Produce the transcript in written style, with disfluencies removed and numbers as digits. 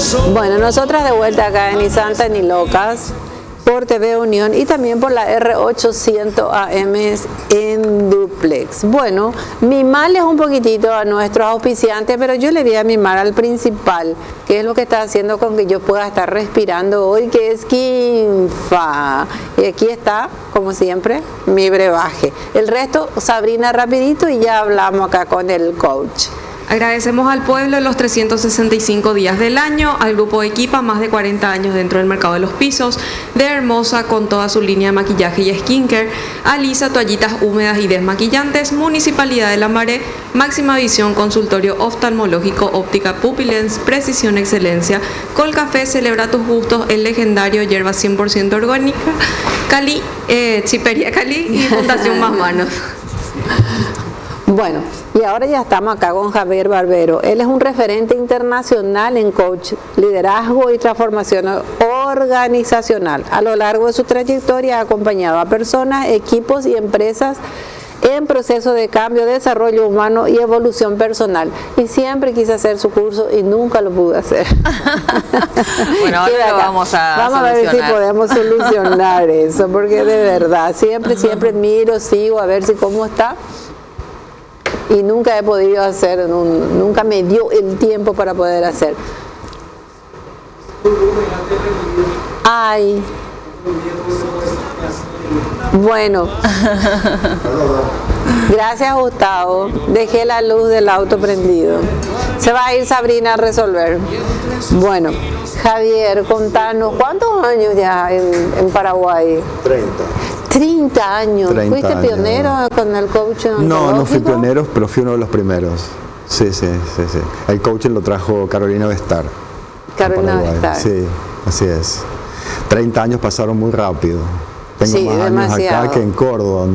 Bueno, nosotras de vuelta acá en Ni Santa ni Locas por TV Unión y también por la R800 AM en duplex. Bueno, mimarles un poquitito a nuestros auspiciantes, pero yo le voy a mimar al principal, que es lo que está haciendo con que yo pueda estar respirando hoy, que es Kinfa. Y aquí está, como siempre, mi brebaje. El resto, Sabrina, rapidito y ya hablamos acá con el coach. Agradecemos al pueblo los 365 días del año, al grupo Equipa, más de 40 años dentro del mercado de los pisos, de Hermosa con toda su línea de maquillaje y skincare, a Lisa, toallitas húmedas y desmaquillantes, Municipalidad de Lambaré, Máxima Visión, consultorio oftalmológico, óptica Pupilens, Precisión Excelencia, Colcafé, celebra tus gustos, el legendario hierba 100% orgánica, Cali, Chipería Cali y Fundación Más Manos. Bueno, y ahora ya estamos acá con Javier Barbero. Él es un referente internacional en coach, liderazgo y transformación organizacional. A lo largo de su trayectoria ha acompañado a personas, equipos y empresas en proceso de cambio, desarrollo humano y evolución personal. Y siempre quise hacer su curso y nunca lo pude hacer. Bueno, ahora lo vamos a ver si podemos solucionar eso, porque de verdad, siempre miro, sigo a ver si cómo está. Y nunca he podido hacer, nunca me dio el tiempo para poder hacer. Ay. Bueno. Gracias, Gustavo. Dejé la luz del auto prendido. Se va a ir Sabrina a resolver. Bueno, Javier, contanos, ¿cuántos años ya en Paraguay? 30 años. 30 ¿Fuiste años. pionero con el coaching oncológico? No fui pionero, pero fui uno de los primeros. Sí. El coaching lo trajo Carolina Bestar. Carolina Bestar. Sí, así es. 30 años pasaron muy rápido. Tengo Sí, más años demasiado. acá que en Córdoba.